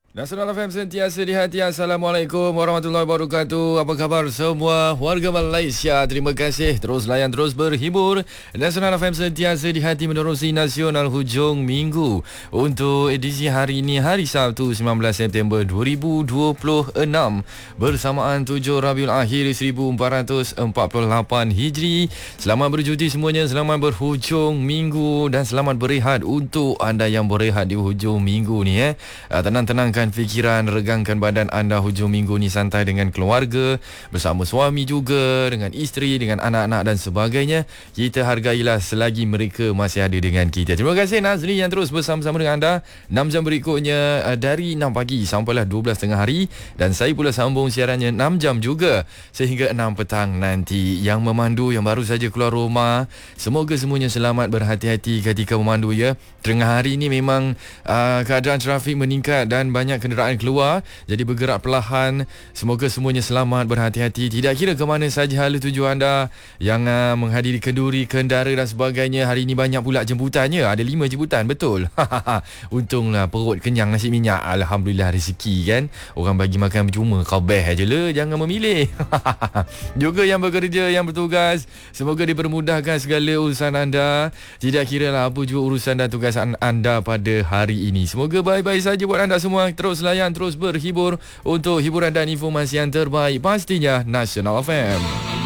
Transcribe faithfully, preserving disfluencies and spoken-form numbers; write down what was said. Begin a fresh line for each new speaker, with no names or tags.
Nasional F M sentiasa di hati. Assalamualaikum warahmatullahi wabarakatuh. Apa khabar semua warga Malaysia? Terima kasih terus layan, terus berhibur. Nasional F M sentiasa di hati menerusi Nasional Hujung Minggu. Untuk edisi hari ini, hari Sabtu sembilan belas September dua ribu dua puluh enam, bersamaan tujuh Rabiul Akhir seribu empat ratus empat puluh lapan Hijri. Selamat bercuti semuanya, selamat berhujung minggu dan selamat berehat untuk anda yang berehat di hujung minggu ni eh. Tenang-tenangkan fikiran, regangkan badan anda hujung minggu ni santai dengan keluarga, bersama suami juga, dengan isteri, dengan anak-anak dan sebagainya. Kita hargailah selagi mereka masih ada dengan kita. Terima kasih Nazri yang terus bersama-sama dengan anda enam jam berikutnya, dari enam pagi sampailah dua belas tengah hari, dan saya pula sambung siarannya enam jam juga sehingga enam petang nanti. Yang memandu yang baru saja keluar rumah, semoga semuanya selamat, berhati-hati ketika memandu ya. Tengah hari ini memang uh, keadaan trafik meningkat dan banyak kenderaan keluar, jadi bergerak perlahan. Semoga semuanya selamat, berhati-hati. Tidak kira ke mana saja hala tuju anda yang uh, menghadiri kenduri, kendara dan sebagainya. Hari ini banyak pula jemputannya, ada lima jemputan, betul. Untunglah perut kenyang nasi minyak. Alhamdulillah rezeki kan. Orang bagi makan percuma, kau beh aja le, jangan memilih. Juga yang bekerja, yang bertugas, semoga dipermudahkan segala urusan anda. Tidak kira lah apa juga urusan dan tugas anda pada hari ini. Semoga baik-baik saja buat anda semua. Terus layan, terus berhibur untuk hiburan dan informasi yang terbaik, pastinya Nasional F M.